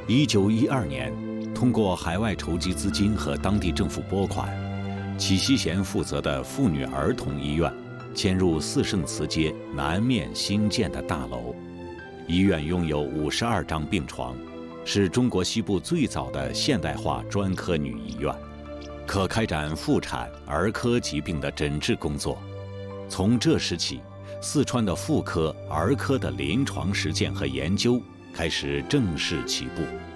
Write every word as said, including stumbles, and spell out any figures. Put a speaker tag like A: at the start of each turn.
A: 一九一二年，通过海外筹集资金和当地政府拨款，祁锡贤负责的妇女儿童医院迁入四圣祠街南面新建的大楼。医院拥有五十二张病床，是中国西部最早的现代化专科女医院，可开展妇产、儿科疾病的诊治工作。从这时起，四川的妇科、儿科的临床实践和研究开始正式起步。